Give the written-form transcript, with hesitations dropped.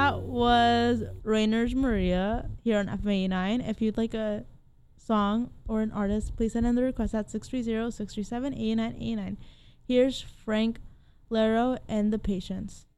that was Rainer's Maria here on FM89. If you'd like a song or an artist, please send in the request at 630-637-8989. Here's Frank Lero and The Patience.